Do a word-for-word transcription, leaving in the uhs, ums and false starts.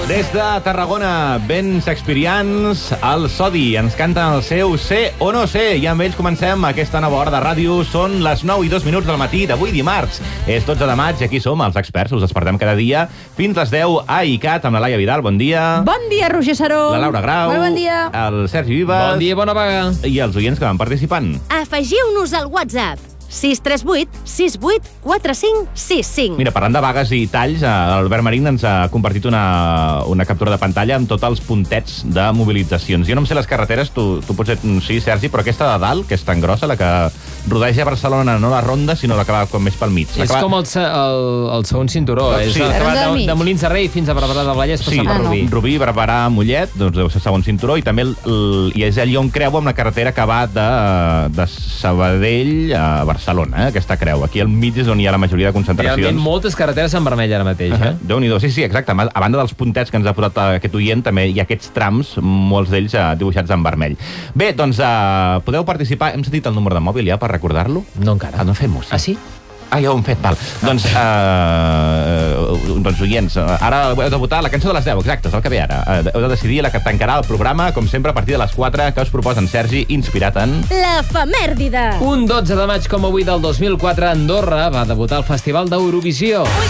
Des de Tarragona, ben shakespearians, el Sodi. Ens canten el seu Sé o no sé. I amb ells comencem aquesta nova hora de ràdio. Són les nou i dos minuts del matí d'avui dimarts. És dotze de maig i aquí som, els experts. Us despertem cada dia fins les deu a ICAT amb la Laia Vidal. Bon dia. Bon dia, Roger Saró. La Laura Grau. Molt bon dia. El Sergi Vives. Bon dia, bona vaga. I els oients que van participant. Afegiu-nos al WhatsApp sis tres vuit sis vuit quatre cinc sis cinc. Mira, parlant de vagues i talls, l'Albert Marín ens ha compartit una, una captura de pantalla amb tots els puntets de mobilitzacions. Jo no em sé les carreteres, tu, tu potser sí, Sergi, però aquesta de dalt, que és tan grossa, la que rodeja Barcelona, no la ronda, sinó la que va com més pel mig. És com el, el, el segon cinturó. Sí. És el que va de, de Molins de Rei fins a Barberà del Vallès, passant sí, per Rubí. Rubí, Barberà, Mollet, doncs deu ser el segon cinturó, i també el, el, i és allà on creu amb la carretera que va de, de Sabadell a Barcelona, eh, aquesta creu. Aquí al mig és on hi ha la majoria de concentracions. Realment moltes carreteres en vermell ara mateix. Uh -huh. eh? Déu-n'hi-do, sí, sí, exacte. A banda dels puntets que ens ha posat aquest oient, també hi ha aquests trams, molts d'ells uh, dibuixats en vermell. Bé, doncs uh, podeu participar. Hem sentit el número de mòbil ja per recordar-lo? No encara. Ah, no fem-ho, sí. Ah, sí? Ah, ja ho hem fet, val. Ah. Doncs, uh, doncs, oients, ara heu de votar la cançó de les deu, exacte, és el que ve ara. Uh, heu de decidir la que tancarà el programa, com sempre, a partir de les quatre, que us proposen Sergi, inspirat en... L'efemèrdide. Un dotze de maig com avui del dos mil quatre, Andorra va debutar al Festival d'Eurovisió.